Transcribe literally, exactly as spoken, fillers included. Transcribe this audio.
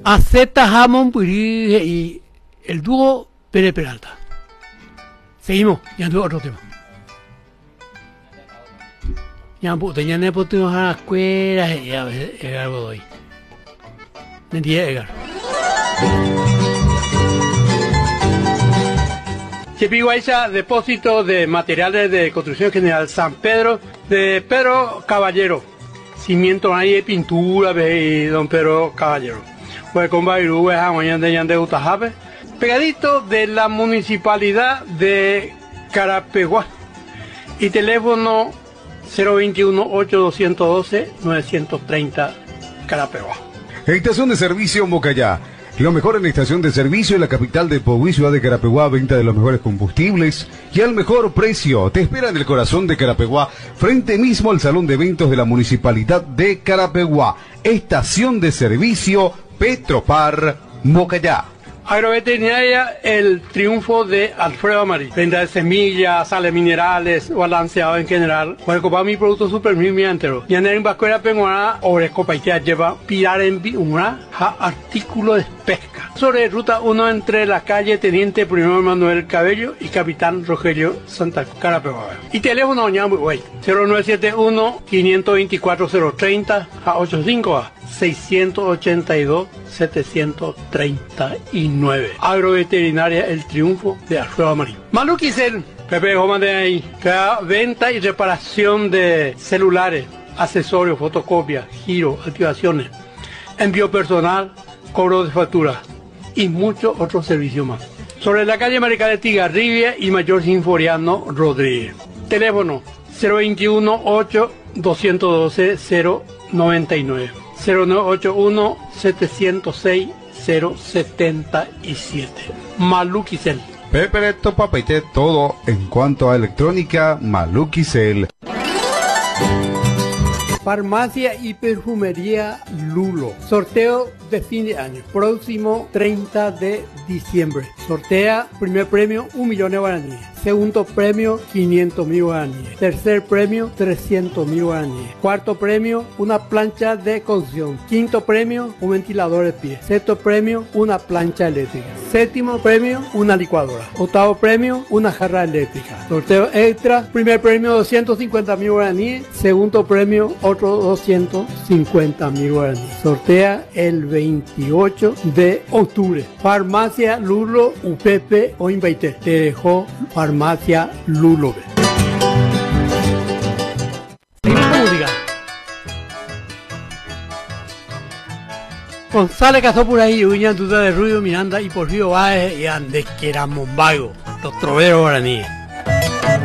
Acepta Jamón Puri y el dúo Pérez Peralta. Seguimos, ya tuvo otro tema. Ya puta, ya no puedo a la escuela y a ver, Edgar Godoy. Me entiende, Edgar. Chepiguaycha, depósito de materiales de construcción general San Pedro, de Pedro Caballero. Cimiento ahí de pintura, de don Pedro Caballero. Pues con Bairú, es a mañana de Yande Utajape. Pegadito de la municipalidad de Carapeguá. Y teléfono cero veintiuno, ocho doscientos doce, novecientos treinta, Carapeguá. Estación de servicio Mocayá. Lo mejor en la estación de servicio en la capital de Pogüí, ciudad de Carapeguá, venta de los mejores combustibles y al mejor precio. Te espera en el corazón de Carapeguá, frente mismo al salón de eventos de la municipalidad de Carapeguá. Estación de servicio Petropar Mocayá. Agroveterinaria El Triunfo de Alfredo Amarí. Venta de semillas, sales minerales, balanceado en general. Bueno, copa mi producto super mi entero. Y en el vascuera penguana, ore copa y te lleva pilar en una artículo de pesca. Sobre ruta uno entre la calle Teniente Primero Manuel Cabello y Capitán Rogelio Santa Carapeguá. Y teléfono ñambu, güey. cero nueve siete uno, cinco dos cuatro, cero tres cero a ochenta y cinco a seiscientos ochenta y dos, setecientos treinta y nueve. Agroveterinaria El Triunfo de Alfredo Amarillo. Maluquicel, Pepe Goma de ahí. Venta y reparación de celulares, accesorios, fotocopias, giro, activaciones, envío personal, cobro de facturas y muchos otros servicios más. Sobre la calle Marica de Tigarribia y Mayor Sinforiano Rodríguez. Teléfono cero veintiuno, ocho doscientos doce, cero noventa y nueve. cero nueve ocho uno, setecientos seis, cero setenta y siete. Maluquicel. Pepereto Papeite, todo en cuanto a electrónica, Maluquicel. Farmacia y perfumería Lulo. Sorteo de fin de año. Próximo treinta de diciembre. Sortea primer premio un millón de guaraníes. Segundo premio quinientos mil guaraníes. Tercer premio trescientos mil guaraníes. Cuarto premio una plancha de cocción. Quinto premio un ventilador de pie. Sexto premio una plancha eléctrica. Séptimo premio una licuadora. Octavo premio una jarra eléctrica. Sorteo extra. Primer premio doscientos cincuenta mil guaraníes. Segundo premio otro doscientos cincuenta mil guaraníes. Sortea el veintiocho de octubre. Farmacia Lulo U P P o Invaite. Te dejó Farmacia Lulo. Música. González casó por ahí, Uña Duda de Ruido Miranda y Porfirio Báez y Andes que eran Mombayo, los troveros guaraníes.